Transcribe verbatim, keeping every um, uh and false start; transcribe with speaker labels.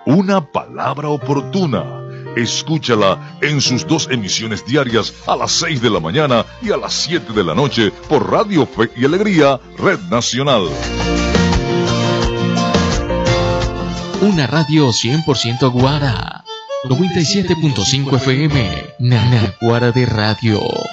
Speaker 1: Una palabra oportuna. Escúchala en sus dos emisiones diarias a las seis de la mañana y a las siete de la noche por Radio Fe y Alegría, Red Nacional.
Speaker 2: Una radio cien por ciento Guara. noventa y siete punto cinco F M. Nana Guara de Radio.